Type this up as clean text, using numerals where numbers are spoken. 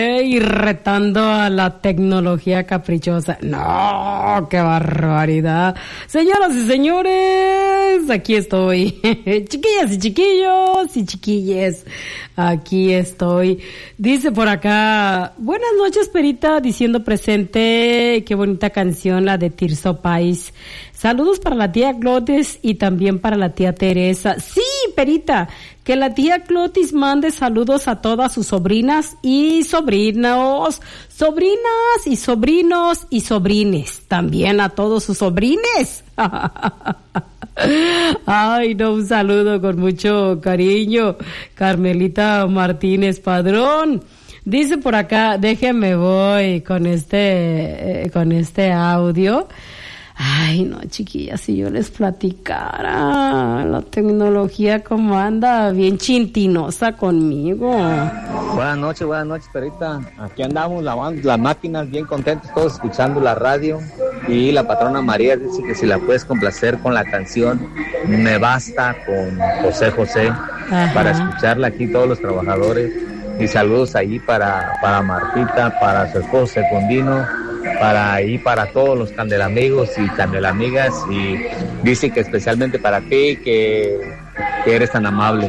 Y retando a la tecnología caprichosa. No, qué barbaridad. Señoras y señores, aquí estoy. Chiquillas y chiquillos y chiquilles, aquí estoy. Dice por acá, buenas noches, Perita, diciendo presente. Qué bonita canción, la de Tirso Pais. Saludos para la tía Clotis y también para la tía Teresa. Sí, Perita, que la tía Clotis mande saludos a todas sus sobrinas y sobrinos, sobrinas y sobrinos y sobrines. También a todos sus sobrines. Ay, no, un saludo con mucho cariño. Carmelita Martínez Padrón. Dice por acá, déjeme voy con este audio. Ay, no, chiquillas, si yo les platicara, la tecnología como anda bien chintinosa conmigo. Buenas noches, Perita. Aquí andamos lavando las máquinas, bien contentos todos escuchando la radio. Y la patrona María dice que si la puedes complacer con la canción Me Basta con José José. Ajá. Para escucharla aquí todos los trabajadores. Y saludos ahí para Martita, para su esposo Secundino, para todos los candelamigos y candelamigas, y dice que especialmente para ti, que eres tan amable.